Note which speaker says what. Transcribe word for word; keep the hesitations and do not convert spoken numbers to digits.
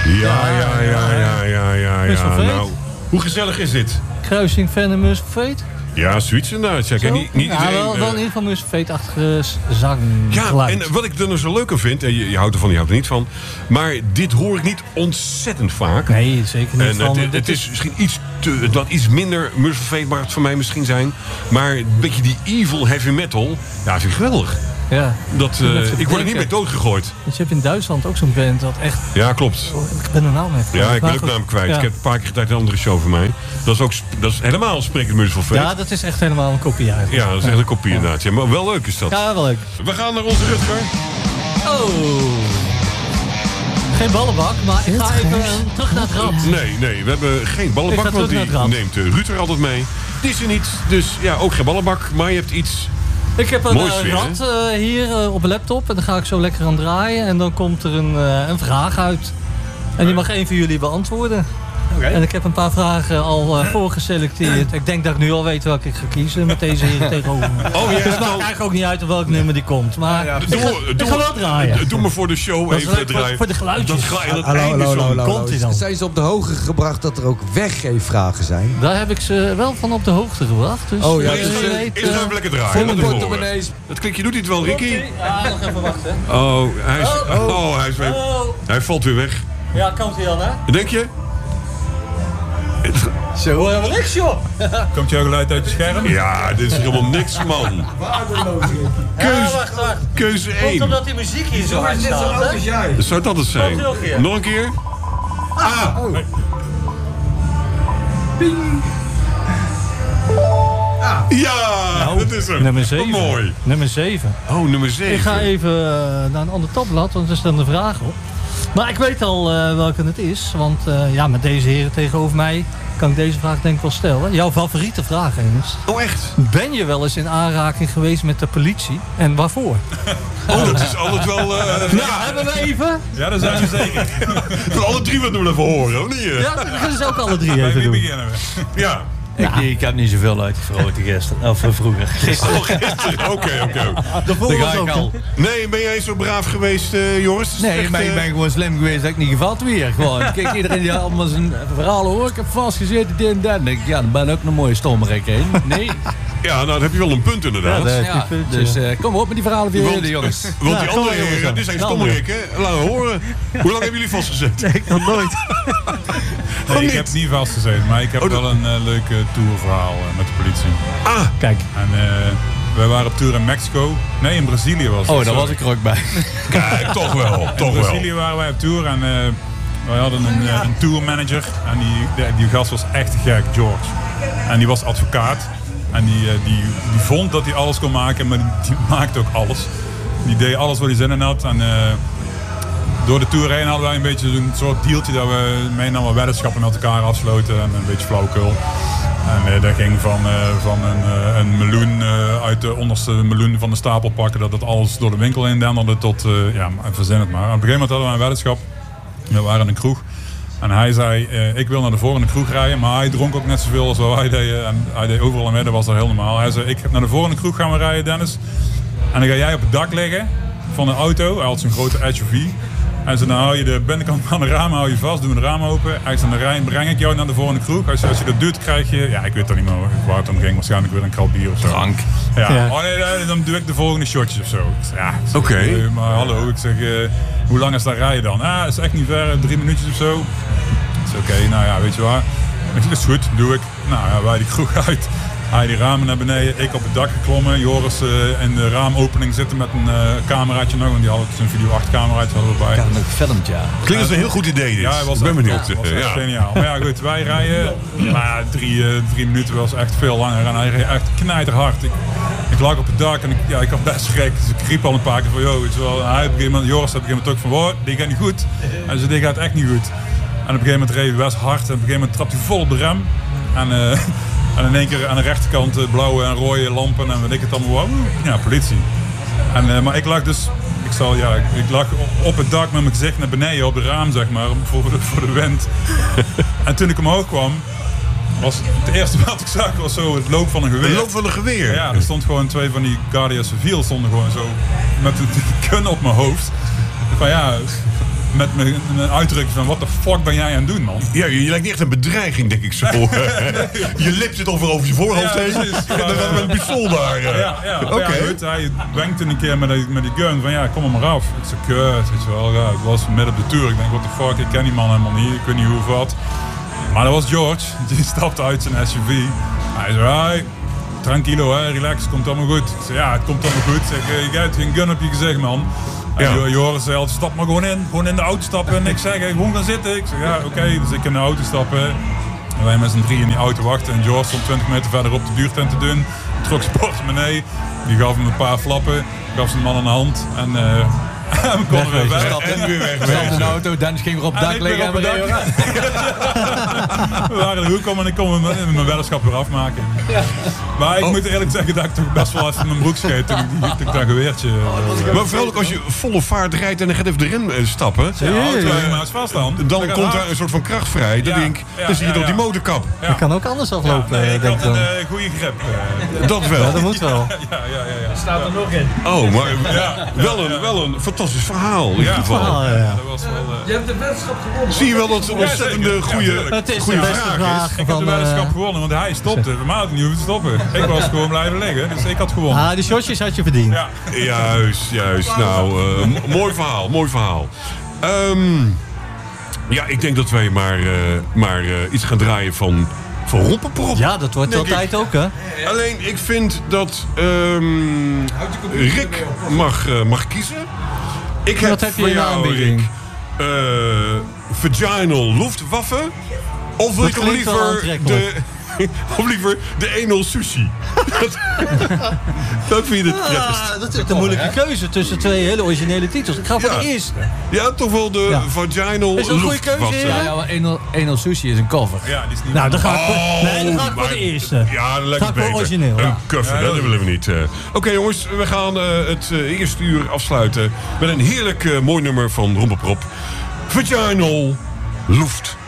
Speaker 1: Ja, ja, ja, ja, ja, ja. ja. Nou, hoe gezellig is dit?
Speaker 2: Kruising Venom Musvelveet.
Speaker 1: Ja, zoiets inderdaad. Check. En niet, niet
Speaker 2: ja,
Speaker 1: iedereen,
Speaker 2: wel, wel in ieder geval Musvelveet-achtige zang.
Speaker 1: Ja,
Speaker 2: geluid.
Speaker 1: en wat ik er nou zo leuk aan vind, en je, je houdt ervan, je houdt er niet van, maar dit hoor ik niet ontzettend vaak.
Speaker 2: Nee, zeker niet.
Speaker 1: En
Speaker 2: van,
Speaker 1: het, het is misschien iets, te, dat iets minder Musvelveet mag het voor mij misschien zijn, maar een beetje die evil heavy metal, ja, vind ik geweldig.
Speaker 2: Ja.
Speaker 1: Dat, uh, ik word er niet mee doodgegooid.
Speaker 2: Dus je hebt in Duitsland ook zo'n band dat echt...
Speaker 1: Ja, klopt.
Speaker 2: Oh, ik ben de naam even
Speaker 1: Ja, ik ben ook naam kwijt. Ja. Ik heb een paar keer gedaan in een andere show van mij. Dat is ook dat is helemaal sprekend Musvelveet.
Speaker 2: Ja, dat is echt helemaal een kopie eigenlijk.
Speaker 1: Ja, dat is echt een kopie inderdaad. Ja, maar wel leuk is dat.
Speaker 2: Ja, wel leuk.
Speaker 1: We gaan naar onze Rutger.
Speaker 2: Oh. Geen ballenbak, maar ik ga even uh, terug naar het rad.
Speaker 1: Nee, nee, we hebben geen ballenbak, want die neemt uh, Ruud er altijd mee. Die is er niet, dus ja, ook geen ballenbak, maar je hebt iets...
Speaker 2: Ik heb een uh,
Speaker 1: weer,
Speaker 2: rad uh, hier uh, op een laptop en dan ga ik zo lekker aan draaien. En dan komt er een, uh, een vraag uit. En die mag één van jullie beantwoorden. Okay. En ik heb een paar vragen al uh, voorgeselecteerd. Ik denk dat ik nu al weet welke ik ga kiezen met deze heren tegenover me.
Speaker 1: Oh, ja,
Speaker 2: dus het maakt eigenlijk ook niet uit op welk nummer die komt. Maar ja, ja.
Speaker 1: Doe,
Speaker 2: ik, ga,
Speaker 1: doe,
Speaker 2: ik ga wel draaien.
Speaker 1: Doe me voor de show even
Speaker 2: leuk,
Speaker 1: draaien.
Speaker 2: Voor, voor de geluidjes.
Speaker 1: Dan ga je het
Speaker 3: hallo,
Speaker 1: einde
Speaker 3: hallo, hallo,
Speaker 1: zo.
Speaker 2: Komt hij dan?
Speaker 3: Zijn ze op de hoogte gebracht dat er ook weggeefvragen zijn?
Speaker 2: Daar heb ik ze wel van op de hoogte gebracht. Dus
Speaker 3: oh ja,
Speaker 1: eerst
Speaker 3: dus,
Speaker 1: uh,
Speaker 3: weet,
Speaker 1: eerst gaan we lekker draaien.
Speaker 3: Voor de portemonnees.
Speaker 1: Het klikje doet hij het wel, Ricky?
Speaker 2: Ja, nog even wachten.
Speaker 1: Oh, hij is,
Speaker 2: oh,
Speaker 1: oh, hij, is weer,
Speaker 2: oh.
Speaker 1: hij valt weer weg.
Speaker 2: Ja, komt hij dan, hè?
Speaker 1: Denk je?
Speaker 2: Zo hoor helemaal niks, joh.
Speaker 4: Komt jouw geluid uit het scherm?
Speaker 1: Ja, dit is helemaal niks, man. Keuze,
Speaker 2: ja, wacht, wacht.
Speaker 1: keuze één.
Speaker 2: Komt omdat die muziek hier zo hard staat, hè?
Speaker 1: Zou dat het zijn?
Speaker 2: Nog een keer.
Speaker 1: Nog een keer? Ah!
Speaker 3: Oh.
Speaker 1: Ping! Ah. Ja,
Speaker 2: nou,
Speaker 1: dat is hem.
Speaker 2: Nummer zeven.
Speaker 1: Oh, mooi.
Speaker 2: Nummer zeven.
Speaker 1: Oh, nummer zeven.
Speaker 2: Ik ga even uh, naar een ander tabblad, want er staan de vragen op. Maar ik weet al uh, welke het is. Want uh, ja, met deze heren tegenover mij kan ik deze vraag denk ik wel stellen. Jouw favoriete vraag eens.
Speaker 1: Oh, echt?
Speaker 2: Ben je wel eens in aanraking geweest met de politie? En waarvoor?
Speaker 1: Oh, dat is altijd wel... Uh,
Speaker 2: nou, ja. hebben we even?
Speaker 4: Ja, dat zijn we zeker.
Speaker 1: Van alle drie wat doen we even horen, of niet?
Speaker 2: Ja, dat gaan ze ook alle drie even
Speaker 4: Bij
Speaker 2: doen.
Speaker 4: beginnen we?
Speaker 1: Ja.
Speaker 5: Ik, ja. ik heb niet zoveel uitgevroten gisteren. Of vroeger. Gisteren.
Speaker 1: Oh, gisteren. Oké, oké.
Speaker 2: Daar ga ik al.
Speaker 1: Nee, ben jij zo braaf geweest, uh, Joris?
Speaker 5: Nee,
Speaker 1: echt,
Speaker 5: maar ik ben gewoon slim geweest dat ik niet gevalt weer. Gewoon. Kijk, iedereen die allemaal zijn verhalen hoor. Ik heb vastgezeten, dit en dat. En ik, ja, dan ben ik ook een mooie stommerik heen. Nee.
Speaker 1: Ja, nou, dan heb je wel een punt inderdaad.
Speaker 5: Ja, ja, dus uh, kom op met die verhalen voor jullie, jongens.
Speaker 1: Want die ja, andere heren, die zijn stommerik, hè? Laten we horen. Hoe lang hebben jullie vastgezet?
Speaker 2: Nee, ik nog nooit.
Speaker 4: Nee, ik heb niet vastgezeten, maar ik heb oh, wel een uh, leuk uh, tourverhaal uh, met de politie.
Speaker 1: Ah,
Speaker 2: kijk.
Speaker 4: En uh, wij waren op tour in Mexico. Nee, in Brazilië was het.
Speaker 5: Oh, daar was ik er ook bij.
Speaker 1: Kijk, toch wel. Toch
Speaker 4: in Brazilië
Speaker 1: wel.
Speaker 4: waren wij op tour en uh, wij hadden een, uh, een tourmanager. En die, die, die gast was echt gek, George. En die was advocaat. En die, uh, die, die vond dat hij alles kon maken, maar die, die maakte ook alles. Die deed alles wat hij zin in had. En, uh, door de tour heen hadden wij een beetje een soort dealtje dat we meenamen weddenschappen met elkaar afsloten en een beetje flauwekul. En uh, dat ging van, uh, van een, uh, een meloen uh, uit de onderste meloen van de stapel pakken, dat het alles door de winkel heen denderde tot, uh, ja, verzin het maar. Op een gegeven moment hadden we een weddenschap. We waren in een kroeg. En hij zei, uh, ik wil naar de volgende kroeg rijden, maar hij dronk ook net zoveel als wij deden. En hij deed overal aan midden, was dat heel normaal. Hij zei, ik naar de volgende kroeg gaan we rijden, Dennis. En dan ga jij op het dak liggen van een auto. Hij had zo'n grote S U V. Hij zei, dan hou je de binnenkant van de ramen hou je vast, doen we de ramen open. Hij zei, dan breng ik jou naar de volgende kroeg. Hij zei, als je dat doet, krijg je, ja, ik weet het niet meer waar het om ging, waarschijnlijk weer een krat bier of zo.
Speaker 5: Drank.
Speaker 4: Ja,
Speaker 2: ja.
Speaker 4: Oh, nee, nee, dan doe ik de volgende shotjes of zo. Ja,
Speaker 1: oké. Okay.
Speaker 4: Maar hallo, ik zeg, uh, hoe lang is dat rijden dan? Ah, dat is echt niet ver, drie minuutjes of zo. Ik zeg, oké, okay, nou ja, weet je waar. Ik zeg, dat is goed, doe ik. Nou ja, wij die kroeg uit. Hij die ramen naar beneden, ik op het dak geklommen. Joris uh, in de raamopening zitten met een uh, cameraatje nog. Want die hadden zo'n video acht cameraatje hadden we bij.
Speaker 5: Ik had hem ook gefilmd, ja.
Speaker 1: Klinkt als een heel goed idee dit.
Speaker 4: Ja, hij was
Speaker 1: ik ben
Speaker 4: echt,
Speaker 1: benieuwd.
Speaker 4: Ja, was echt
Speaker 1: ja.
Speaker 4: geniaal. Maar ja, goed, wij rijden. Maar drie, uh, drie minuten was echt veel langer. En hij reed echt knijterhard. Ik, ik lag op het dak en ik, ja, ik had best schrik. Dus ik riep al een paar keer van, joh, weet je wel. En hij op een gegeven moment, Joris had op een gegeven moment ook van, wow, dit gaat niet goed. En zei, dit gaat echt niet goed. En op een gegeven moment reed hij best hard. En op een gegeven moment trapte hij vol op de rem. En... Uh, En in één keer aan de rechterkant blauwe en rode lampen en weet ik het allemaal. Wow. Ja, politie. En, uh, maar ik lag dus, ik, zal, ja, ik, ik lag op het dak met mijn gezicht naar beneden op de raam, zeg maar, voor de, voor de wind. En toen ik omhoog kwam, was het eerste wat ik zag was zo het loop van een geweer.
Speaker 1: Het loop van een geweer?
Speaker 4: Ja, er stond gewoon twee van die Guardia Civil stonden gewoon zo met een gun op mijn hoofd. Van ja, met me een uitdrukking van, wat de fuck ben jij aan het doen, man?
Speaker 1: Ja, je, je lijkt niet echt een bedreiging, denk ik zo. Je lip zit over over je voorhoofd
Speaker 4: Ja,
Speaker 1: heen.
Speaker 4: precies.
Speaker 1: En dan gaat er met een pistool daar.
Speaker 4: Ja, ja.
Speaker 1: Oké.
Speaker 4: Okay. Ja, goed, hij wenkte een keer met die, met die gun van, ja, kom er maar af. Ik zei, kut, weet je wel. Ja, het was midden op de tour. Ik denk, what the fuck, ik ken die man helemaal niet. Ik weet niet hoe of wat. Maar dat was George. Die stapte uit zijn S U V. Hij zei, hi, tranquilo, hè, relax, komt allemaal goed. Ik zei, ja, het komt allemaal goed. Ik zeg, je hebt geen gun op je gezicht, man. En
Speaker 1: Ja.
Speaker 4: je, je hoorde ze altijd, stap maar gewoon in. Gewoon in de auto stappen en niks zeggen. Gewoon gaan zitten. Ik zeg, ja, oké. Okay. Dus ik in de auto stappen. En wij met z'n drie in die auto wachten. En George stond twintig meter verderop de duurtent te doen. Trok zijn portemonnee. Die gaf hem een paar flappen. Gaf zijn man aan de hand. En uh, we konden weer weg.
Speaker 5: Stapte
Speaker 1: En weer weg.
Speaker 5: stapte in de auto, Dennis ging weer op het dak
Speaker 4: ik weer
Speaker 5: liggen.
Speaker 4: op het
Speaker 5: en we
Speaker 4: dak.
Speaker 5: reden.
Speaker 4: We waren de hoek om en ik kon mijn, mijn weddenschap weer afmaken. Maar ik
Speaker 1: Oh.
Speaker 4: moet eerlijk zeggen dat ik toch best wel even mijn broek scheet toen ik, die- toen ik dat geweertje... uh,
Speaker 1: Maar vooral ook als je volle vaart rijdt en dan gaat even de rem eh, stappen.
Speaker 4: ja, auto maar eens vast dan.
Speaker 1: Dan komt daar een soort van kracht vrij. Dan
Speaker 4: Ja,
Speaker 1: denk ik,
Speaker 4: ja,
Speaker 1: dan zie je
Speaker 4: ja,
Speaker 1: op die
Speaker 4: ja.
Speaker 1: motorkap.
Speaker 2: Dat kan ook anders
Speaker 4: Ja,
Speaker 2: aflopen,
Speaker 4: nee,
Speaker 2: eh,
Speaker 4: ik
Speaker 2: denk
Speaker 4: had
Speaker 2: ik dan.
Speaker 4: een uh, goede grip. uh.
Speaker 1: Dat wel.
Speaker 2: Ja, dat moet wel.
Speaker 4: Ja, ja, ja. ja.
Speaker 5: Staat er nog in.
Speaker 1: Oh, maar
Speaker 4: Ja.
Speaker 1: wel, een, wel een fantastisch verhaal in ieder geval.
Speaker 2: Ah, ja.
Speaker 4: Dat was wel... uh,
Speaker 5: Je hebt de wedstrijd gewonnen.
Speaker 1: Zie je wel dat het een
Speaker 4: Ja,
Speaker 1: ontzettende
Speaker 4: zeker. Ja,
Speaker 1: goede,
Speaker 4: tuurlijk.
Speaker 2: Het is de
Speaker 1: goede
Speaker 2: beste
Speaker 1: vraag
Speaker 2: vraag
Speaker 1: is.
Speaker 4: Ik heb
Speaker 2: van...
Speaker 4: de weddenschap
Speaker 2: eh,
Speaker 4: gewonnen, want hij stopte. We hadden niet hoeven te stoppen. Ik was gewoon blijven liggen, dus ik had gewonnen.
Speaker 2: ah, die shotjes had je verdiend.
Speaker 4: Ja.
Speaker 1: Juist, juist. Nou, eh, m- mooi verhaal, mooi verhaal. Ehm, ja, ik denk dat wij maar, eh, maar eh, iets gaan draaien van, van Rompenprop.
Speaker 2: Ja, dat wordt
Speaker 1: Denk
Speaker 2: altijd
Speaker 1: ik.
Speaker 2: ook, hè?
Speaker 1: Alleen, ik vind dat ehm, Rick mag, eh, mag kiezen. Ik heb,
Speaker 2: Wat heb je
Speaker 1: voor
Speaker 2: in de
Speaker 1: jou,
Speaker 2: aanbieding?
Speaker 1: Rick, eh, vaginal Luftwaffe. Of wil
Speaker 2: Dat
Speaker 1: je toch
Speaker 2: klinkt wel
Speaker 1: liever
Speaker 2: aantrekkelijk.
Speaker 1: de, of liever de eenhol sushi? Dat, dat vind je het prettigst.
Speaker 2: Ah, dat is een moeilijke keuze tussen twee hele originele titels. Ik ga voor
Speaker 1: Ja.
Speaker 2: de eerste.
Speaker 1: Ja, toch wel de
Speaker 2: Ja.
Speaker 1: vaginal
Speaker 2: Is dat een goede
Speaker 1: Luftwaffe.
Speaker 2: keuze,
Speaker 5: Ja,
Speaker 2: heren?
Speaker 5: ja, maar één nul sushi is een cover.
Speaker 4: Ja, die is niet...
Speaker 2: Nou, dan ga ik voor,
Speaker 1: Oh,
Speaker 2: nee, dan ga ik voor
Speaker 1: maar-
Speaker 2: de eerste.
Speaker 1: Ja, dat lijkt
Speaker 2: Ga
Speaker 1: me
Speaker 2: ik voor
Speaker 1: beter.
Speaker 2: origineel,
Speaker 1: Een
Speaker 2: ja.
Speaker 1: cover,
Speaker 4: Ja,
Speaker 1: dat
Speaker 4: dat
Speaker 1: willen we niet. eh. Oké jongens, we gaan eh, het eh, eerste uur afsluiten met een heerlijk eh, mooi nummer van Rompenprop. Vaginal Luftwaffe.